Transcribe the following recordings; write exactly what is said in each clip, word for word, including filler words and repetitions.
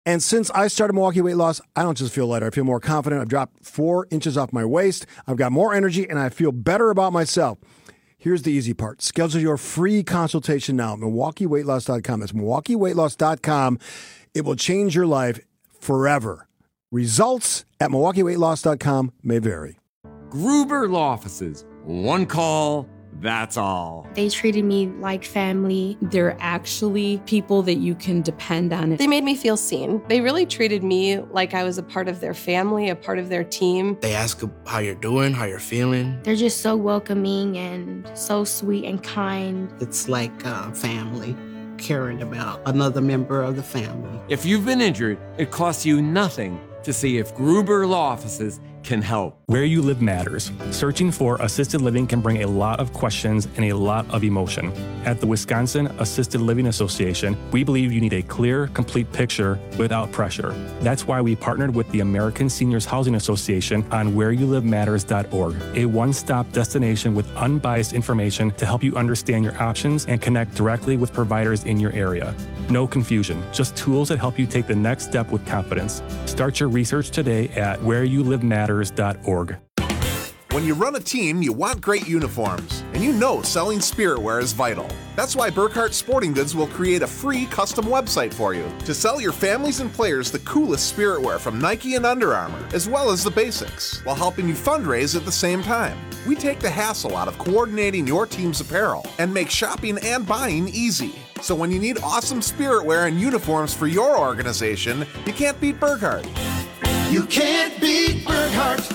And since I started Milwaukee Weight Loss, I don't just feel lighter. I feel more confident. I've dropped four inches off my waist. I've got more energy, and I feel better about myself. Here's the easy part. Schedule your free consultation now at Milwaukee Weight Loss dot com. That's Milwaukee Weight Loss dot com. It will change your life forever. Results at Milwaukee Weight Loss dot com may vary. Gruber Law Offices. One call, that's all. They treated me like family. They're actually people that you can depend on. They made me feel seen. They really treated me like I was a part of their family, a part of their team. They ask how you're doing, how you're feeling. They're just so welcoming and so sweet and kind. It's like uh, family, caring about another member of the family. If you've been injured, it costs you nothing to see if Gruber Law Offices can help. Where you live matters. Searching for assisted living can bring a lot of questions and a lot of emotion. At the Wisconsin Assisted Living Association, we believe you need a clear, complete picture without pressure. That's why we partnered with the American Seniors Housing Association on where you live matters dot org, a one-stop destination with unbiased information to help you understand your options and connect directly with providers in your area. No confusion, just tools that help you take the next step with confidence. Start your research today at where you live matters dot org. When you run a team, you want great uniforms, and you know selling spiritwear is vital. That's why Burkhart Sporting Goods will create a free custom website for you to sell your families and players the coolest spiritwear from Nike and Under Armour, as well as the basics, while helping you fundraise at the same time. We take the hassle out of coordinating your team's apparel and make shopping and buying easy. So when you need awesome spiritwear and uniforms for your organization, you can't beat Burkhart. You can't beat Burkhart.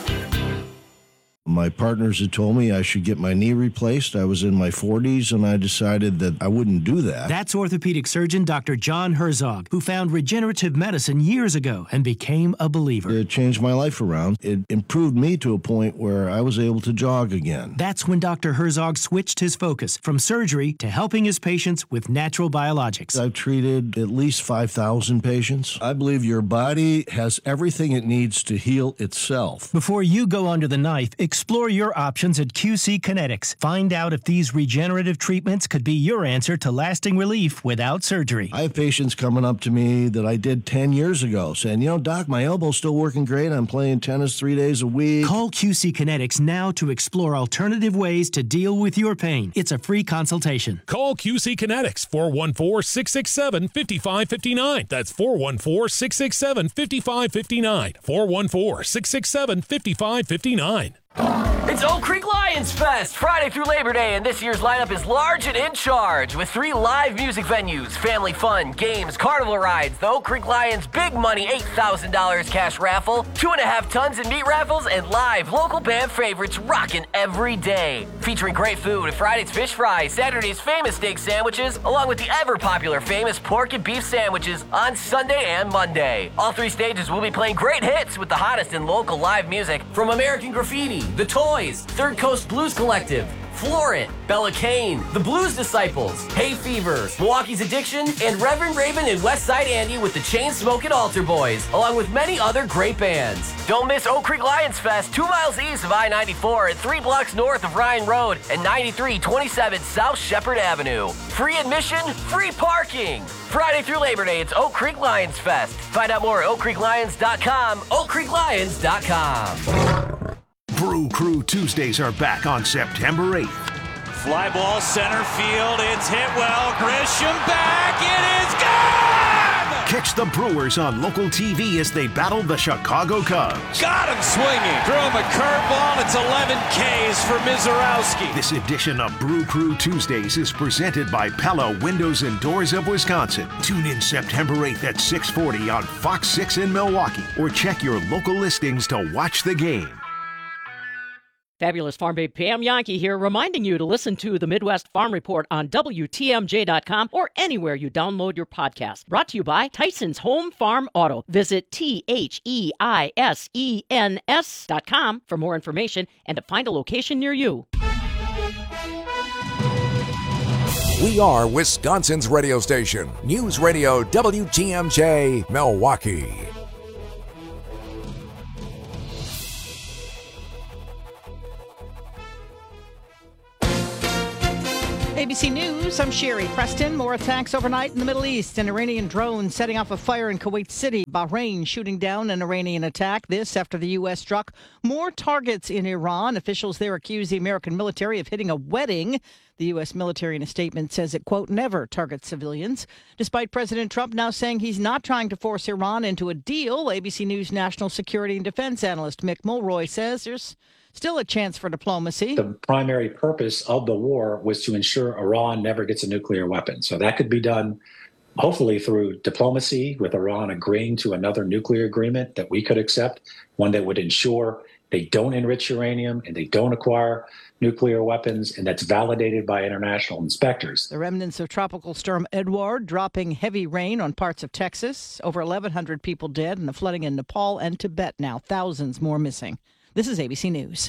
My partners had told me I should get my knee replaced. I was in my forties, and I decided that I wouldn't do that. That's orthopedic surgeon Doctor John Herzog, who found regenerative medicine years ago and became a believer. It changed my life around. It improved me to a point where I was able to jog again. That's when Doctor Herzog switched his focus from surgery to helping his patients with natural biologics. I've treated at least five thousand patients. I believe your body has everything it needs to heal itself. Before you go under the knife, explore your options at Q C Kinetics. Find out if these regenerative treatments could be your answer to lasting relief without surgery. I have patients coming up to me that I did ten years ago saying, you know, Doc, my elbow's still working great. I'm playing tennis three days a week. Call Q C Kinetics now to explore alternative ways to deal with your pain. It's a free consultation. Call Q C Kinetics, four one four, six six seven, five five five nine. That's four one four, six six seven, five five five nine. four one four, six six seven, five five five nine. It's Oak Creek Lions Fest, Friday through Labor Day, and this year's lineup is large and in charge with three live music venues, family fun, games, carnival rides, the Oak Creek Lions Big Money eight thousand dollars cash raffle, two and a half tons in meat raffles, and live local band favorites rocking every day. Featuring great food, Friday's fish fry, Saturday's famous steak sandwiches, along with the ever-popular famous pork and beef sandwiches on Sunday and Monday. All three stages will be playing great hits with the hottest in local live music from American Graffiti, The Toys, Third Coast Blues Collective, Florit, Bella Kane, The Blues Disciples, Hay Fever, Milwaukee's Addiction, and Reverend Raven and Westside Andy with the Chainsmokin' Altar Boys, along with many other great bands. Don't miss Oak Creek Lions Fest, two miles east of I ninety-four and three blocks north of Ryan Road and ninety-three twenty-seven South Shepherd Avenue. Free admission, free parking. Friday through Labor Day, it's Oak Creek Lions Fest. Find out more at oak creek lions dot com, oak creek lions dot com. Brew Crew Tuesdays are back on September eighth. Fly ball center field. It's hit well. Grisham back. It is gone! Catch the Brewers on local T V as they battle the Chicago Cubs. Got him swinging. Threw him a curveball. It's eleven Ks for Mizorowski. This edition of Brew Crew Tuesdays is presented by Pella Windows and Doors of Wisconsin. Tune in September eighth at six forty on Fox six in Milwaukee, or check your local listings to watch the game. Fabulous Farm Babe Pam Yankee here, reminding you to listen to the Midwest Farm Report on W T M J dot com or anywhere you download your podcast. Brought to you by Tyson's Home Farm Auto. Visit T H E I S E N S dot com for more information and to find a location near you. We are Wisconsin's radio station, News Radio W T M J, Milwaukee. A B C News, I'm Sherry Preston. More attacks overnight in the Middle East. An Iranian drone setting off a fire in Kuwait City. Bahrain shooting down an Iranian attack. This after the U S struck more targets in Iran. Officials there accuse the American military of hitting a wedding. The U S military in a statement says it, quote, never targets civilians. Despite President Trump now saying he's not trying to force Iran into a deal, A B C News national security and defense analyst Mick Mulroy says there's still a chance for diplomacy. The primary purpose of the war was to ensure Iran never gets a nuclear weapon. So that could be done hopefully through diplomacy, with Iran agreeing to another nuclear agreement that we could accept, one that would ensure they don't enrich uranium and they don't acquire nuclear weapons, and that's validated by international inspectors. The remnants of Tropical Storm Edward dropping heavy rain on parts of Texas. Over eleven hundred people dead in the flooding in Nepal and Tibet now. Thousands more missing. This is A B C News.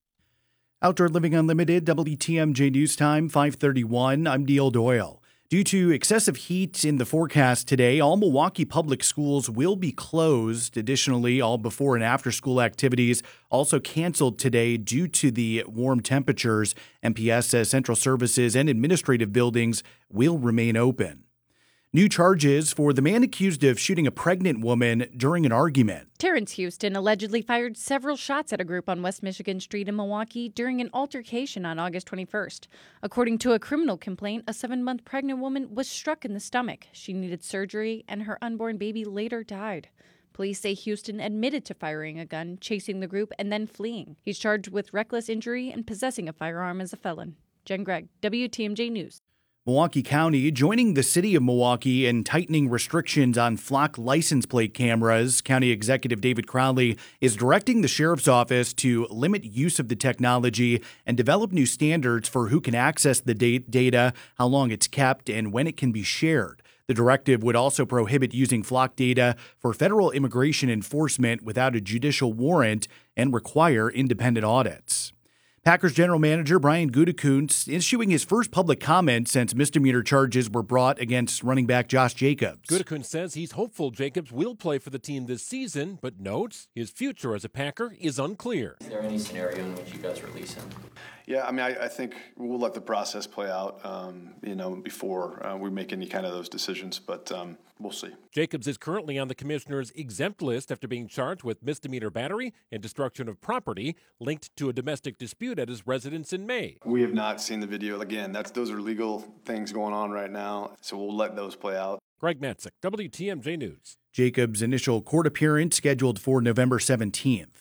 Outdoor Living Unlimited, W T M J News Time, five thirty-one. I'm Neil Doyle. Due to excessive heat in the forecast today, all Milwaukee public schools will be closed. Additionally, all before and after school activities also canceled today due to the warm temperatures. M P S says central services and administrative buildings will remain open. New charges for the man accused of shooting a pregnant woman during an argument. Terrence Houston allegedly fired several shots at a group on West Michigan Street in Milwaukee during an altercation on August twenty-first. According to a criminal complaint, a seven-month pregnant woman was struck in the stomach. She needed surgery, and her unborn baby later died. Police say Houston admitted to firing a gun, chasing the group, and then fleeing. He's charged with reckless injury and possessing a firearm as a felon. Jen Gregg, W T M J News. Milwaukee County joining the city of Milwaukee in tightening restrictions on flock license plate cameras. County Executive David Crowley is directing the sheriff's office to limit use of the technology and develop new standards for who can access the data, how long it's kept, and when it can be shared. The directive would also prohibit using flock data for federal immigration enforcement without a judicial warrant and require independent audits. Packers general manager Brian Gutekunst issuing his first public comment since misdemeanor charges were brought against running back Josh Jacobs. Gutekunst says he's hopeful Jacobs will play for the team this season, but notes his future as a Packer is unclear. Is there any scenario in which you guys release him? Yeah, I mean, I, I think we'll let the process play out, um, you know, before uh, we make any kind of those decisions, but um, we'll see. Jacobs is currently on the commissioner's exempt list after being charged with misdemeanor battery and destruction of property linked to a domestic dispute at his residence in May. We have not seen the video. Again, that's those are legal things going on right now, so we'll let those play out. Greg Matzik, W T M J News. Jacobs' initial court appearance scheduled for November seventeenth.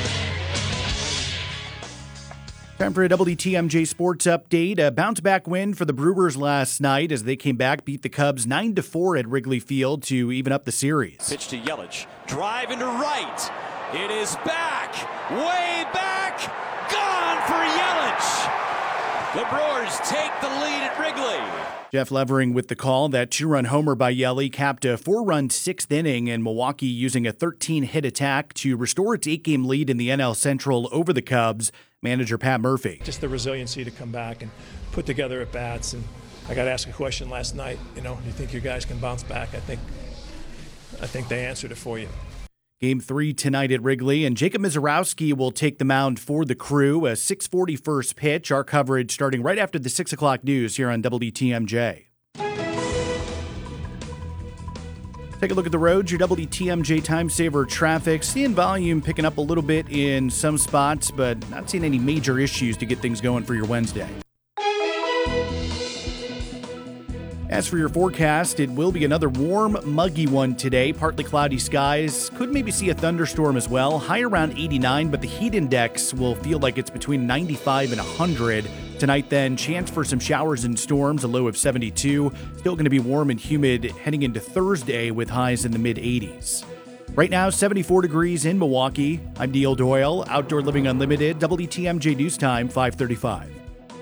Time for a W T M J Sports Update. A bounce-back win for the Brewers last night as they came back, beat the Cubs nine to four at Wrigley Field to even up the series. Pitch to Yelich. Drive into right. It is back. Way back. Gone for Yelich. The Brewers take the lead at Wrigley. Jeff Levering with the call. That two-run homer by Yelly capped a four-run sixth inning, and Milwaukee using a thirteen-hit attack to restore its eight-game lead in the N L Central over the Cubs. Manager Pat Murphy. Just the resiliency to come back and put together at bats. And I got asked a question last night. You know, do you think your guys can bounce back? I think, I think they answered it for you. Game three tonight at Wrigley, and Jacob Mizorowski will take the mound for the Crew. A six forty first pitch. Our coverage starting right after the six o'clock news here on W T M J. Take a look at the roads. Your W T M J Time Saver traffic. Seeing volume picking up a little bit in some spots, but not seeing any major issues to get things going for your Wednesday. As for your forecast, it will be another warm, muggy one today. Partly cloudy skies. Could maybe see a thunderstorm as well. High around eighty-nine, but the heat index will feel like it's between ninety-five and one hundred. Tonight then, chance for some showers and storms, a low of seventy-two. Still going to be warm and humid heading into Thursday with highs in the mid-eighties. Right now, seventy-four degrees in Milwaukee. I'm Neil Doyle, Outdoor Living Unlimited, W T M J News Time, five thirty-five.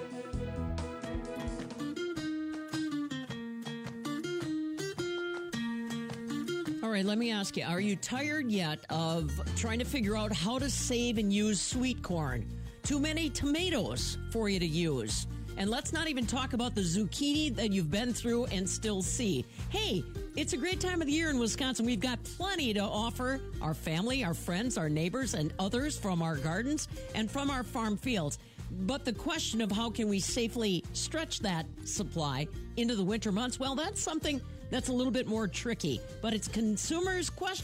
All right, let me ask you, are you tired yet of trying to figure out how to save and use sweet corn? Too many tomatoes for you to use. And let's not even talk about the zucchini that you've been through and still see. Hey, it's a great time of the year in Wisconsin. We've got plenty to offer our family, our friends, our neighbors, and others from our gardens and from our farm fields. But the question of how can we safely stretch that supply into the winter months, well, that's something that's a little bit more tricky. But it's consumers' question.